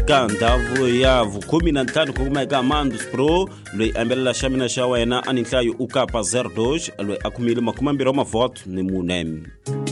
Skandavo yavu 15 kukumeka Mandos Pro lwe ambela shamina shawa ena anintlayo ukapa 02 lwe akumile makumambira voto ni munem.